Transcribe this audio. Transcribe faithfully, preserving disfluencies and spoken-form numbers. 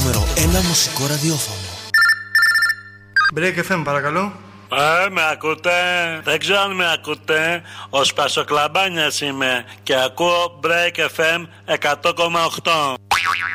νούμερο ένα μουσικό ραδιόφωνο. Break εφ εμ, παρακαλώ. Ε, με ακούτε? Δεν ξέρω αν με ακούτε. Ο Σπασοκλαμπάνιας είμαι και ακούω Break εφ εμ εκατό κόμμα οκτώ.